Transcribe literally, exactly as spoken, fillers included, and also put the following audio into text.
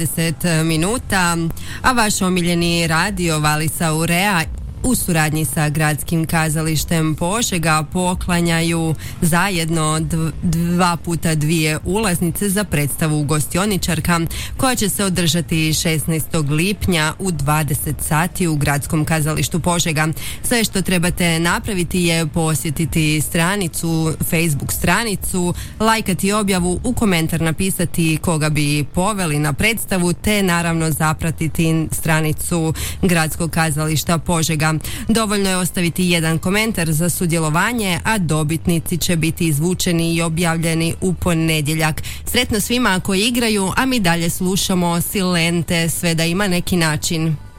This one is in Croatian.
deset minuta, a vaš omiljeni radio Vallis Aurea u suradnji sa Gradskim kazalištem Požega poklanjaju zajedno dva puta dvije ulaznice za predstavu Gostioničarka koja će se održati šesnaestog lipnja u dvadeset sati u Gradskom kazalištu Požega. Sve što trebate napraviti je posjetiti stranicu, Facebook stranicu, lajkati objavu, u komentar napisati koga bi poveli na predstavu te naravno zapratiti stranicu Gradskog kazališta Požega. Dovoljno je ostaviti jedan komentar za sudjelovanje, a dobitnici će biti izvučeni i objavljeni u ponedjeljak. Sretno svima koji igraju, a mi dalje slušamo Silente, sve da ima neki način.